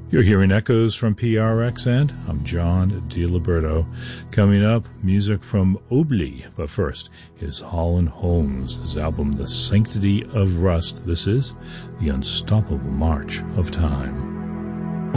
You're hearing echoes from PRX, and I'm John DiLiberto. Coming up, music from Obli, but first is Holland Holmes, his album The Sanctity of Rust. This is The Unstoppable March of Time.